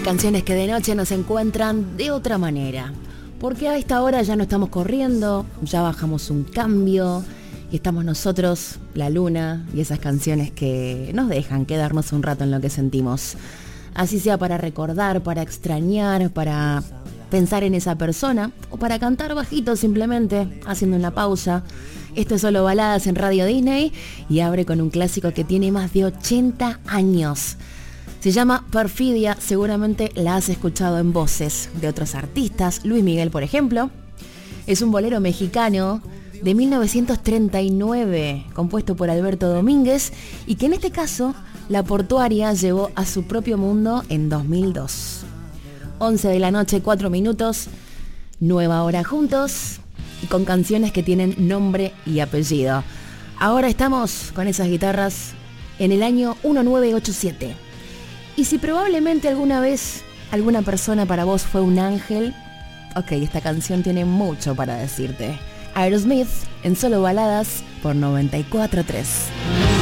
canciones que de noche nos encuentran de otra manera. Porque a esta hora ya no estamos corriendo, ya bajamos un cambio y estamos nosotros, la luna y esas canciones que nos dejan quedarnos un rato en lo que sentimos. Así sea para recordar, para extrañar, para pensar en esa persona o para cantar bajito simplemente, haciendo una pausa. Esto es Solo Baladas en Radio Disney y abre con un clásico que tiene más de 80 años. Se llama Perfidia, seguramente la has escuchado en voces de otros artistas, Luis Miguel por ejemplo. Es un bolero mexicano de 1939, compuesto por Alberto Domínguez y que en este caso la portuaria llevó a su propio mundo en 2002. 11 de la noche, 4 minutos, nueva hora juntos y con canciones que tienen nombre y apellido. Ahora estamos con esas guitarras en el año 1987. Y si probablemente alguna vez alguna persona para vos fue un ángel, ok, esta canción tiene mucho para decirte. Aerosmith en Solo Baladas por 94.3.